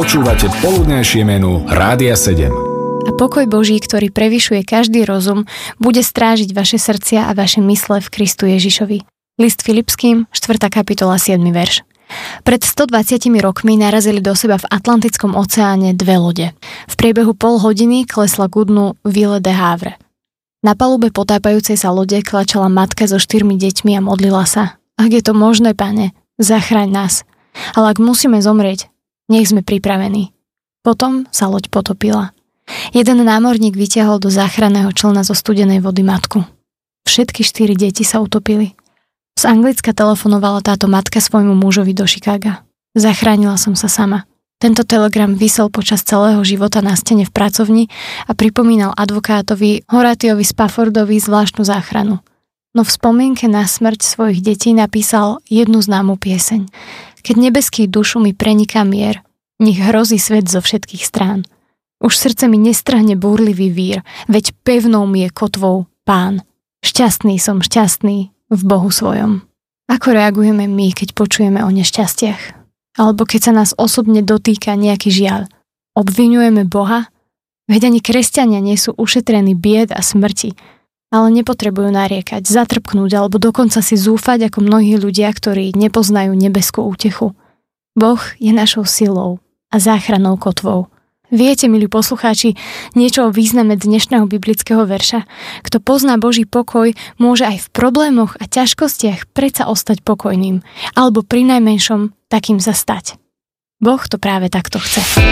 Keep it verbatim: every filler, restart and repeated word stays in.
Počúvate poludnejšie menu Rádia sedem. A pokoj Boží, ktorý prevyšuje každý rozum, bude strážiť vaše srdcia a vaše mysle v Kristu Ježišovi. List Filipským, štvrtá kapitola, siedmy verš. Pred stodvadsiatimi rokmi narazili do seba v Atlantickom oceáne dve lode. V priebehu pol hodiny klesla ku dnu Ville de Havre. Na palube potápajúcej sa lode klačala matka so štyrmi deťmi a modlila sa: Ak je to možné, Pane, zachraň nás. Ale ak musíme zomrieť, nech sme pripravení. Potom sa loď potopila. Jeden námorník vytiahol do záchranného člna zo studenej vody matku. Všetky štyri deti sa utopili. Z Anglicka telefonovala táto matka svojmu mužovi do Chicaga. Zachránila som sa sama. Tento telegram visel počas celého života na stene v pracovni a pripomínal advokátovi Horatiovi Spaffordovi zvláštnu záchranu. No v spomienke na smrť svojich detí napísal jednu známu pieseň. Keď nebeský dušu mi preniká mier, nech hrozí svet zo všetkých strán. Už srdce mi nestrhne búrlivý vír, veď pevnou mi je kotvou Pán. Šťastný som, šťastný v Bohu svojom. Ako reagujeme my, keď počujeme o nešťastiach? Alebo keď sa nás osobne dotýka nejaký žiaľ? Obviňujeme Boha? Veď ani kresťania nie sú ušetrení bied a smrti, ale nepotrebujú nariekať, zatrpknúť alebo dokonca si zúfať ako mnohí ľudia, ktorí nepoznajú nebeskú útechu. Boh je našou silou a záchrannou kotvou. Viete, milí poslucháči, niečo o význame dnešného biblického verša? Kto pozná Boží pokoj, môže aj v problémoch a ťažkostiach predsa ostať pokojným, alebo prinajmenšom takým sa stať. Boh to práve takto chce.